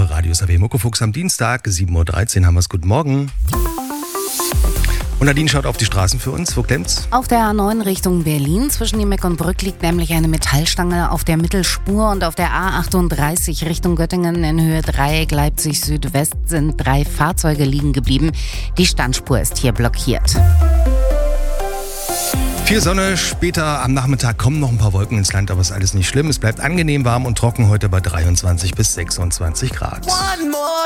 Radio SAW Muckefuchs am Dienstag, 7.13 Uhr haben wir es. Guten Morgen. Und Nadine schaut auf die Straßen für uns. Wo klemmt's? Auf der A9 Richtung Berlin zwischen Niemeck und Brück liegt nämlich eine Metallstange auf der Mittelspur und auf der A38 Richtung Göttingen in Höhe Dreieck Leipzig Südwest sind 3 Fahrzeuge liegen geblieben. Die Standspur ist hier blockiert. Viel Sonne, später am Nachmittag kommen noch ein paar Wolken ins Land, aber ist alles nicht schlimm. Es bleibt angenehm warm und trocken heute bei 23 bis 26 Grad.